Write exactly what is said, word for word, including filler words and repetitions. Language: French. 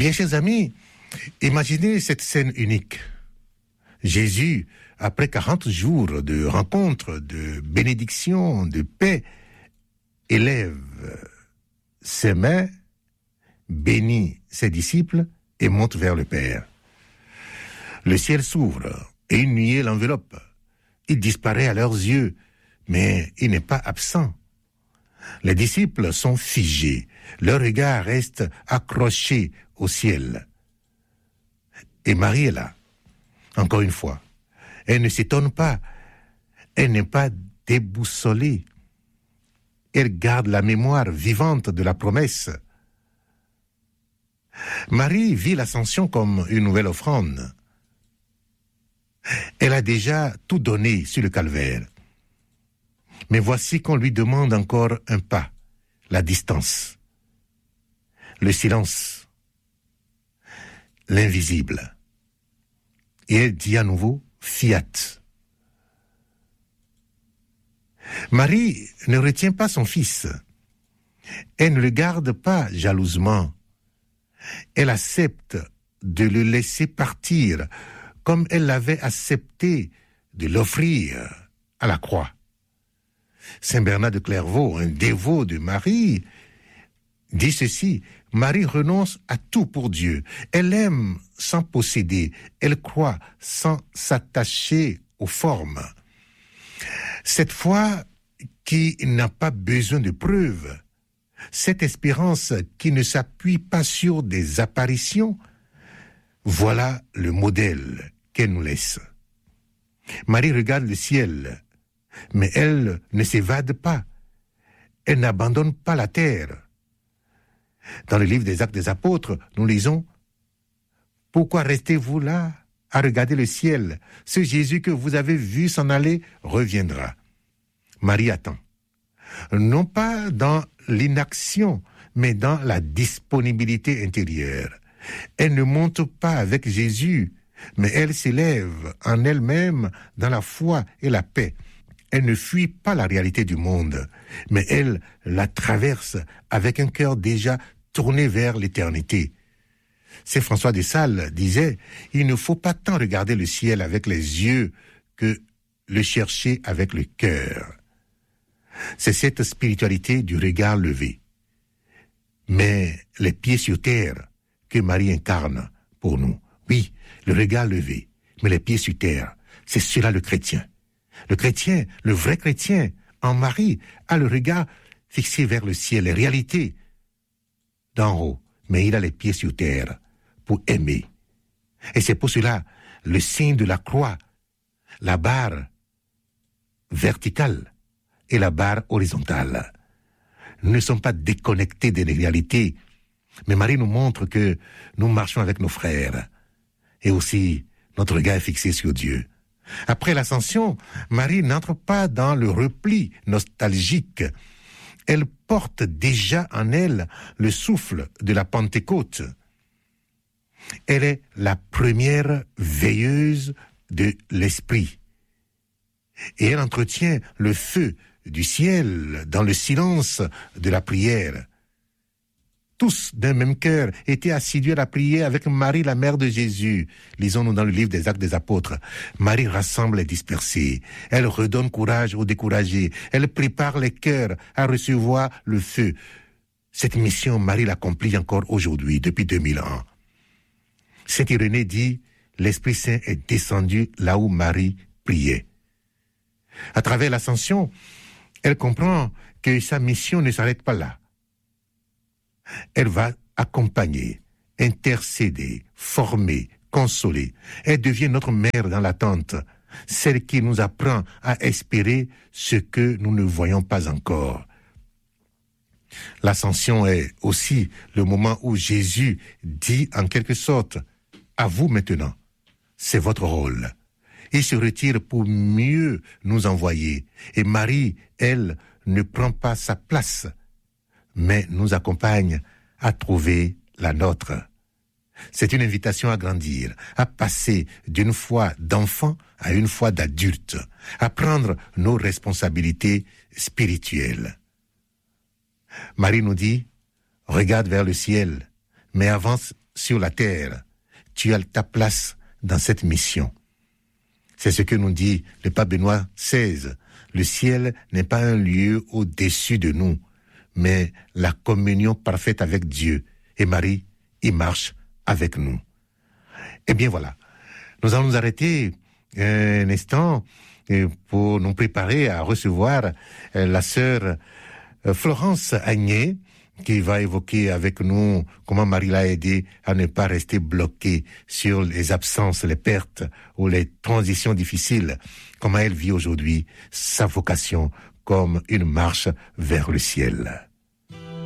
Eh bien, chers amis, imaginez cette scène unique. Jésus, après quarante jours de rencontres, de bénédictions, de paix, élève ses mains, bénit ses disciples et monte vers le Père. Le ciel s'ouvre et une nuée l'enveloppe. Il disparaît à leurs yeux, mais il n'est pas absent. Les disciples sont figés, leur regard reste accroché au ciel. Et Marie est là, encore une fois. Elle ne s'étonne pas, elle n'est pas déboussolée. Elle garde la mémoire vivante de la promesse. Marie vit l'ascension comme une nouvelle offrande. Elle a déjà tout donné sur le calvaire. Mais voici qu'on lui demande encore un pas, la distance, le silence, l'invisible. Et elle dit à nouveau, fiat. Marie ne retient pas son fils. Elle ne le garde pas jalousement. Elle accepte de le laisser partir comme elle l'avait accepté de l'offrir à la croix. Saint Bernard de Clairvaux, un dévot de Marie, dit ceci: Marie renonce à tout pour Dieu. Elle aime sans posséder. Elle croit sans s'attacher aux formes. Cette foi qui n'a pas besoin de preuves, cette espérance qui ne s'appuie pas sur des apparitions, voilà le modèle qu'elle nous laisse. Marie regarde le ciel, mais elle ne s'évade pas. Elle n'abandonne pas la terre. Dans le livre des Actes des Apôtres, nous lisons « Pourquoi restez-vous là à regarder le ciel? Ce Jésus que vous avez vu s'en aller reviendra. » Marie attend. Non pas dans l'inaction, mais dans la disponibilité intérieure. Elle ne monte pas avec Jésus, mais elle s'élève en elle-même dans la foi et la paix. Elle ne fuit pas la réalité du monde, mais elle la traverse avec un cœur déjà tourné vers l'éternité. Saint François de Sales disait « Il ne faut pas tant regarder le ciel avec les yeux que le chercher avec le cœur. » C'est cette spiritualité du regard levé. Mais les pieds sur terre que Marie incarne pour nous. Oui, le regard levé, mais les pieds sur terre, c'est cela le chrétien. Le chrétien, le vrai chrétien, en Marie, a le regard fixé vers le ciel, les réalités d'en haut, mais il a les pieds sur terre pour aimer. Et c'est pour cela le signe de la croix, la barre verticale et la barre horizontale ne sont pas déconnectés des réalités. Mais Marie nous montre que nous marchons avec nos frères. Et aussi, notre regard est fixé sur Dieu. Après l'ascension, Marie n'entre pas dans le repli nostalgique. Elle porte déjà en elle le souffle de la Pentecôte. Elle est la première veilleuse de l'esprit. Et elle entretient le feu du ciel dans le silence de la prière. Tous d'un même cœur étaient assidus à la prière avec Marie, la mère de Jésus. Lisons-nous dans le livre des Actes des Apôtres. Marie rassemble les dispersés. Elle redonne courage aux découragés. Elle prépare les cœurs à recevoir le feu. Cette mission, Marie l'accomplit encore aujourd'hui, depuis deux mille ans. Saint Irénée dit, l'Esprit Saint est descendu là où Marie priait. À travers l'ascension, elle comprend que sa mission ne s'arrête pas là. Elle va accompagner, intercéder, former, consoler. Elle devient notre mère dans l'attente, celle qui nous apprend à espérer ce que nous ne voyons pas encore. L'ascension est aussi le moment où Jésus dit en quelque sorte « À vous maintenant, c'est votre rôle ». Il se retire pour mieux nous envoyer. Et Marie, elle, ne prend pas sa place, mais nous accompagne à trouver la nôtre. C'est une invitation à grandir, à passer d'une foi d'enfant à une foi d'adulte, à prendre nos responsabilités spirituelles. Marie nous dit, regarde vers le ciel, mais avance sur la terre. Tu as ta place dans cette mission. C'est ce que nous dit le pape Benoît seize. Le ciel n'est pas un lieu au-dessus de nous, mais la communion parfaite avec Dieu. Et Marie y marche avec nous. Eh bien voilà, nous allons nous arrêter un instant pour nous préparer à recevoir la sœur Florence Agné, qui va évoquer avec nous comment Marie l'a aidé à ne pas rester bloquée sur les absences, les pertes ou les transitions difficiles, comment elle vit aujourd'hui sa vocation comme une marche vers le ciel.